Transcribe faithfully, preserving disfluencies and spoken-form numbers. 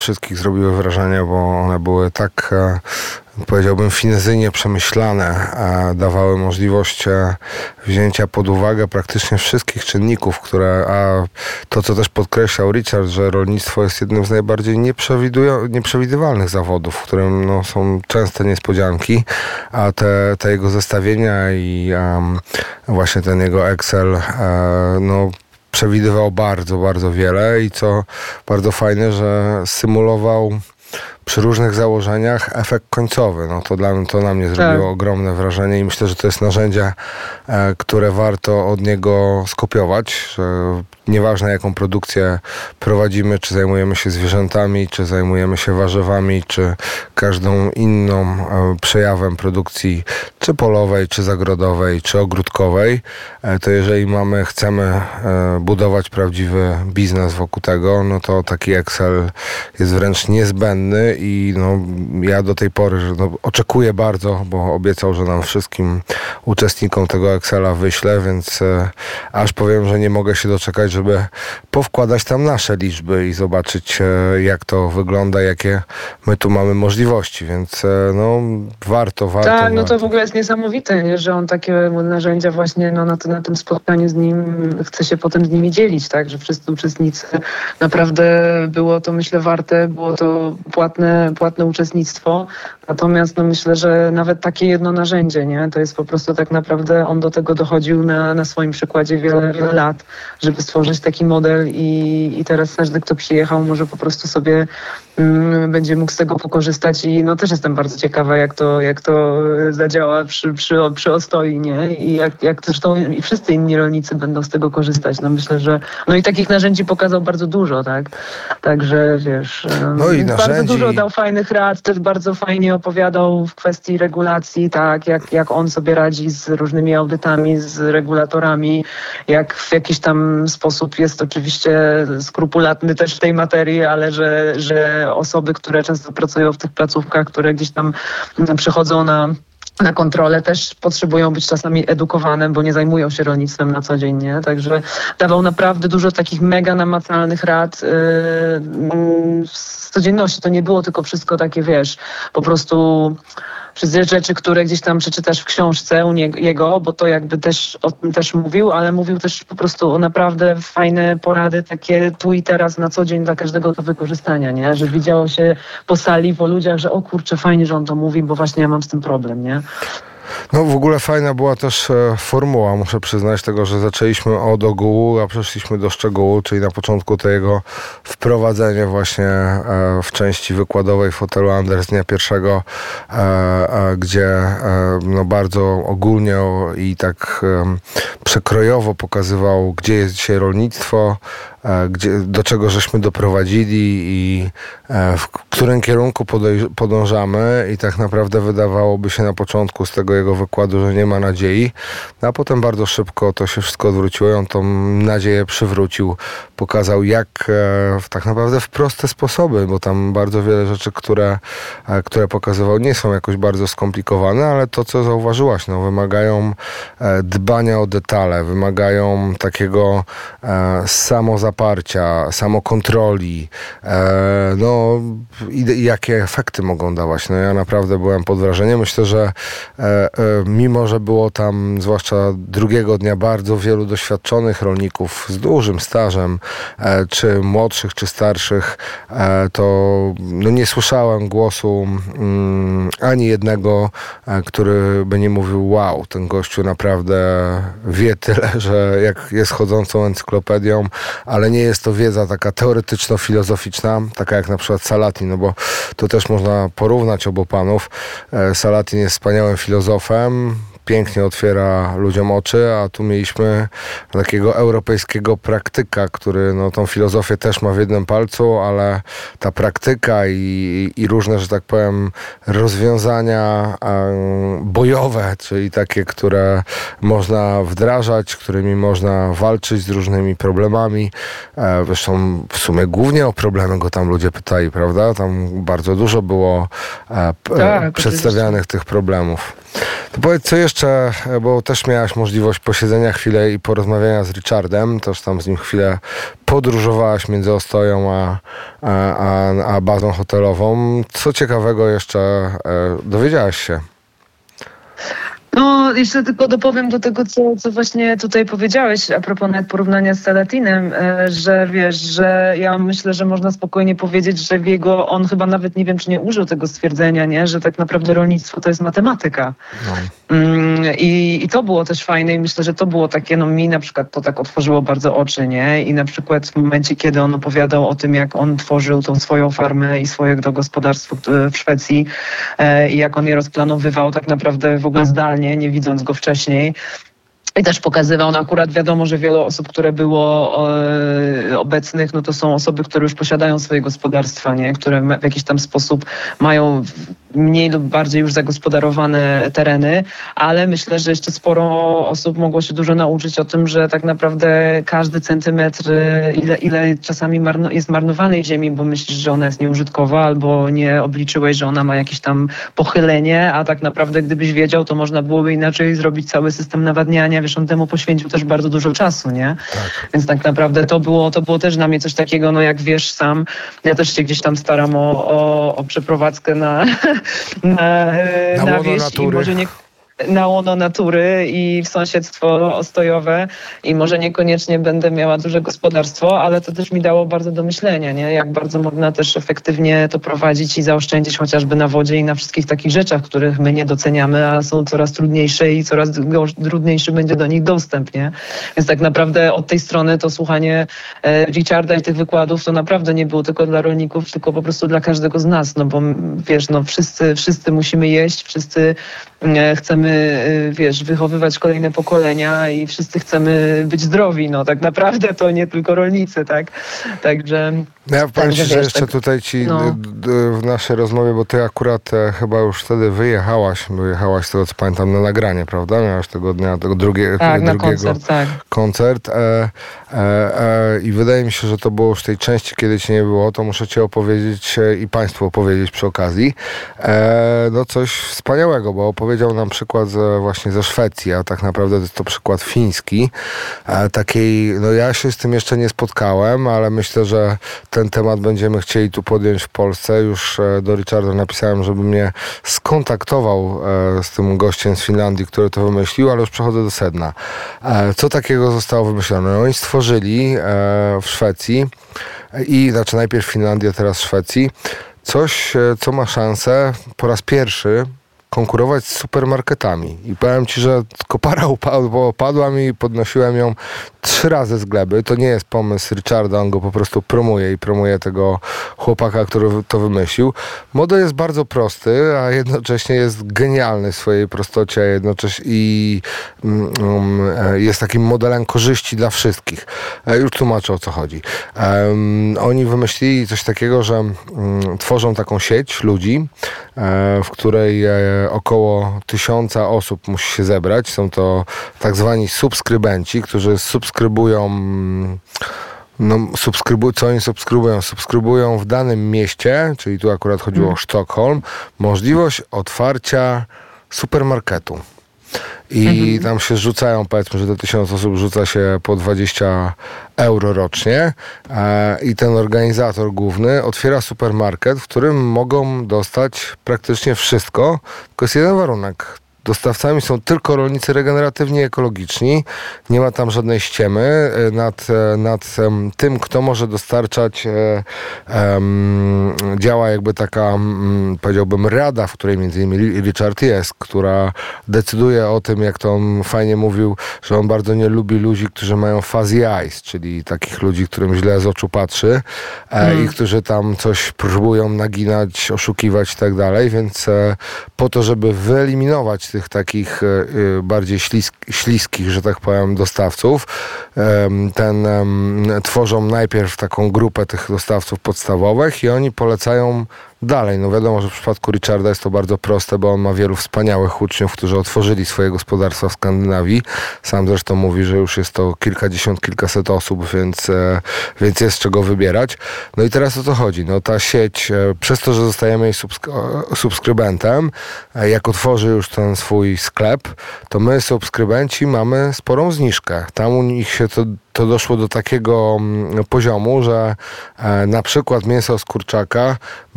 wszystkich zrobiły wrażenie, bo one były tak, powiedziałbym, finezyjnie przemyślane, dawały możliwość wzięcia pod uwagę praktycznie wszystkich czynników, które, a to co też podkreślał Richard, że rolnictwo jest jednym z najbardziej nieprzewidywalnych zawodów, w którym no, są częste niespodzianki, a te, te jego zestawienia i um, właśnie ten jego Excel, um, no przewidywał bardzo, bardzo wiele i co bardzo fajne, że symulował przy różnych założeniach efekt końcowy. No to, dla, to na mnie zrobiło tak. ogromne wrażenie i myślę, że to jest narzędzie, e, które warto od niego skopiować. Że nieważne jaką produkcję prowadzimy, czy zajmujemy się zwierzętami, czy zajmujemy się warzywami, czy każdą inną e, przejawem produkcji, czy polowej, czy zagrodowej, czy ogródkowej, e, to jeżeli mamy, chcemy e, budować prawdziwy biznes wokół tego, no to taki Excel jest wręcz niezbędny i no, ja do tej pory że, no, oczekuję bardzo, bo obiecał, że nam wszystkim uczestnikom tego Excela wyślę, więc e, aż powiem, że nie mogę się doczekać, żeby powkładać tam nasze liczby i zobaczyć, e, jak to wygląda, jakie my tu mamy możliwości, więc e, no warto, warto. Tak, no warto. to w ogóle jest niesamowite, nie? Że on takie narzędzia właśnie no, na, to, na tym spotkaniu z nim chce się potem z nimi dzielić, tak, że wszyscy uczestnicy naprawdę było to, myślę, warte, było to płatne, płatne uczestnictwo, natomiast no myślę, że nawet takie jedno narzędzie, nie, to jest po prostu tak naprawdę on do tego dochodził na, na swoim przykładzie wiele, wiele lat, żeby stworzyć taki model i, i teraz każdy, kto przyjechał, może po prostu sobie mm, będzie mógł z tego pokorzystać i no też jestem bardzo ciekawa, jak to, jak to zadziała przy, przy, przy Ostoi, nie, i jak, jak zresztą i wszyscy inni rolnicy będą z tego korzystać, no myślę, że no i takich narzędzi pokazał bardzo dużo, tak, także wiesz, no i bardzo narzędzi... dużo dał fajnych rad, też bardzo fajnie opowiadał w kwestii regulacji, tak, jak, jak on sobie radzi z różnymi audytami, z regulatorami, jak w jakiś tam sposób jest oczywiście skrupulatny też w tej materii, ale że, że osoby, które często pracują w tych placówkach, które gdzieś tam przychodzą na na kontrolę też potrzebują być czasami edukowane, bo nie zajmują się rolnictwem na co dzień, nie? Także dawał naprawdę dużo takich mega namacalnych rad yy, z codzienności. To nie było tylko wszystko takie, wiesz, po prostu wszystkie rzeczy, które gdzieś tam przeczytasz w książce u niego, jego, bo to jakby też o tym też mówił, ale mówił też po prostu o naprawdę fajne porady takie tu i teraz na co dzień dla każdego do wykorzystania, nie? Że widziało się po sali, po ludziach, że o kurczę, fajnie, że on to mówi, bo właśnie ja mam z tym problem, nie? No w ogóle fajna była też e, formuła, muszę przyznać, tego, że zaczęliśmy od ogółu, a przeszliśmy do szczegółu, czyli na początku to jego wprowadzenie właśnie e, w części wykładowej fotelu Anders dnia pierwszego, e, e, gdzie e, no bardzo ogólnie i tak e, przekrojowo pokazywał, gdzie jest dzisiaj rolnictwo, e, gdzie, do czego żeśmy doprowadzili i e, w którym kierunku podej- podążamy i tak naprawdę wydawałoby się na początku z tego jego wykładu, że nie ma nadziei, no, a potem bardzo szybko to się wszystko odwróciło i on tą nadzieję przywrócił, pokazał jak e, tak naprawdę w proste sposoby, bo tam bardzo wiele rzeczy, które, e, które pokazywał, nie są jakoś bardzo skomplikowane, ale to co zauważyłaś, no, wymagają e, dbania o detale, wymagają takiego e, samozaparcia, samokontroli, e, no i, i jakie efekty mogą dawać. No ja naprawdę byłem pod wrażeniem. Myślę, że e, mimo, że było tam zwłaszcza drugiego dnia bardzo wielu doświadczonych rolników z dużym stażem, e, czy młodszych, czy starszych, e, to no nie słyszałem głosu mm, ani jednego, e, który by nie mówił, wow, ten gościu naprawdę wie tyle, że jak jest chodzącą encyklopedią, ale nie jest to wiedza taka teoretyczno-filozoficzna, taka jak na przykład Salatin, no bo to też można porównać obu panów. E, Salatin jest wspaniałym filozofem, pięknie otwiera ludziom oczy, a tu mieliśmy takiego europejskiego praktyka, który no, tą filozofię też ma w jednym palcu, ale ta praktyka i, i różne, że tak powiem, rozwiązania um, bojowe, czyli takie, które można wdrażać, którymi można walczyć z różnymi problemami. E, zresztą w sumie głównie o problemy go tam ludzie pytali, prawda? Tam bardzo dużo było e, p, tak, przedstawianych tych problemów. To powiedz, co jeszcze jeszcze, bo też miałaś możliwość posiedzenia chwilę i porozmawiania z Richardem, też tam z nim chwilę podróżowałaś między Ostoją a, a, a, a bazą hotelową. Co ciekawego jeszcze e, dowiedziałaś się? No, jeszcze tylko dopowiem do tego, co, co właśnie tutaj powiedziałeś, a propos nawet porównania z Salatinem, że wiesz, że ja myślę, że można spokojnie powiedzieć, że w jego, on chyba nawet nie wiem, czy nie użył tego stwierdzenia, nie, że tak naprawdę rolnictwo to jest matematyka. No. I, I to było też fajne i myślę, że to było takie, no mi na przykład to tak otworzyło bardzo oczy, nie, i na przykład w momencie, kiedy on opowiadał o tym, jak on tworzył tą swoją farmę i swoje to gospodarstwo w Szwecji i jak on je rozplanowywał tak naprawdę w ogóle zdalnie, nie widząc go wcześniej. I też pokazywał, no akurat wiadomo, że wiele osób, które było e, obecnych, no to są osoby, które już posiadają swoje gospodarstwa, nie? Które w jakiś tam sposób mają mniej lub bardziej już zagospodarowane tereny, ale myślę, że jeszcze sporo osób mogło się dużo nauczyć o tym, że tak naprawdę każdy centymetr, ile, ile czasami marno, jest marnowanej ziemi, bo myślisz, że ona jest nieużytkowa, albo nie obliczyłeś, że ona ma jakieś tam pochylenie, a tak naprawdę gdybyś wiedział, to można byłoby inaczej zrobić cały system nawadniania. Wiesz, on temu poświęcił też bardzo dużo czasu, nie? Tak. Więc tak naprawdę to było, to było też dla mnie coś takiego, no jak wiesz sam, ja też się gdzieś tam staram o, o, o przeprowadzkę na, na, na, na wieś i może nie... na łono natury i w sąsiedztwo ostojowe i może niekoniecznie będę miała duże gospodarstwo, ale to też mi dało bardzo do myślenia, nie? Jak bardzo można też efektywnie to prowadzić i zaoszczędzić chociażby na wodzie i na wszystkich takich rzeczach, których my nie doceniamy, a są coraz trudniejsze i coraz trudniejszy będzie do nich dostęp, nie? Więc tak naprawdę od tej strony to słuchanie e, Richarda i tych wykładów to naprawdę nie było tylko dla rolników, tylko po prostu dla każdego z nas, no bo wiesz, no wszyscy, wszyscy musimy jeść, wszyscy e, chcemy wiesz, wychowywać kolejne pokolenia i wszyscy chcemy być zdrowi, no tak naprawdę to nie tylko rolnicy, tak? Także... Ja powiem tak, ci, że wiesz, jeszcze tak, tutaj ci no. d, d, w naszej rozmowie, bo ty akurat e, chyba już wtedy wyjechałaś, wyjechałaś z tego co pamiętam na nagranie, prawda? Miałaś tego dnia, tego drugie, tak, drugiego koncert, tak. koncert e, e, e, i wydaje mi się, że to było już w tej części, kiedy cię nie było, to muszę ci opowiedzieć e, i państwu opowiedzieć przy okazji e, no coś wspaniałego, bo opowiedział nam przykład z, właśnie ze Szwecji, a tak naprawdę to jest to przykład fiński. E, takiej, no ja się z tym jeszcze nie spotkałem, ale myślę, że ten temat będziemy chcieli tu podjąć w Polsce. Już e, do Richarda napisałem, żeby mnie skontaktował e, z tym gościem z Finlandii, który to wymyślił, ale już przechodzę do sedna. E, co takiego zostało wymyślone? Oni stworzyli e, w Szwecji i, znaczy najpierw Finlandia, teraz Szwecji, coś, e, co ma szansę po raz pierwszy konkurować z supermarketami. I powiem ci, że kopara upadła, opadła mi i podnosiłem ją trzy razy z gleby. To nie jest pomysł Richarda, on go po prostu promuje i promuje tego chłopaka, który to wymyślił. Model jest bardzo prosty, a jednocześnie jest genialny w swojej prostocie, a jednocześnie i um, jest takim modelem korzyści dla wszystkich. Już tłumaczę, o co chodzi. Um, oni wymyślili coś takiego, że um, tworzą taką sieć ludzi, w której około tysiąca osób musi się zebrać. Są to tak zwani subskrybenci, którzy subskrybują, no, subskrybu, co oni subskrybują? Subskrybują w danym mieście, czyli tu akurat chodziło hmm. o Sztokholm, możliwość otwarcia supermarketu. I tam się rzucają, powiedzmy, że te tysiąc osób rzuca się po dwadzieścia euro rocznie e, i ten organizator główny otwiera supermarket, w którym mogą dostać praktycznie wszystko, tylko jest jeden warunek. Dostawcami są tylko rolnicy regeneratywni i ekologiczni. Nie ma tam żadnej ściemy nad, nad tym, kto może dostarczać. Um, działa jakby taka, um, powiedziałbym, rada, w której między innymi Richard jest, która decyduje o tym, jak to on fajnie mówił, że on bardzo nie lubi ludzi, którzy mają fuzzy eyes, czyli takich ludzi, którym źle z oczu patrzy mm. i którzy tam coś próbują naginać, oszukiwać i tak dalej, więc e, po to, żeby wyeliminować tych takich y, bardziej ślisk, śliskich, że tak powiem, dostawców. Um, ten um, tworzą najpierw taką grupę tych dostawców podstawowych i oni polecają dalej. No wiadomo, że w przypadku Richarda jest to bardzo proste, bo on ma wielu wspaniałych uczniów, którzy otworzyli swoje gospodarstwa w Skandynawii. Sam zresztą mówi, że już jest to kilkadziesiąt, kilkaset osób, więc, e, więc jest z czego wybierać. No i teraz o co chodzi? No ta sieć, e, przez to, że zostajemy jej subsk- subskrybentem, e, jak otworzy już ten swój sklep, to my, subskrybenci, mamy sporą zniżkę. Tam u nich się to to doszło do takiego poziomu, że e, na przykład mięso z kurczaka